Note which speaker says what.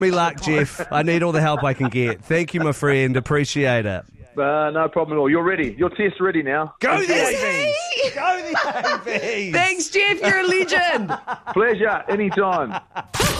Speaker 1: Me luck, Jeff. I need all the help I can get. Thank you, my friend. Appreciate it.
Speaker 2: No problem at all. You're ready. Your test's ready now.
Speaker 1: Go
Speaker 2: Enjoy.
Speaker 1: the AVs! Go the AVs!
Speaker 3: Thanks, Jeff. You're a legend.
Speaker 2: Pleasure. Anytime.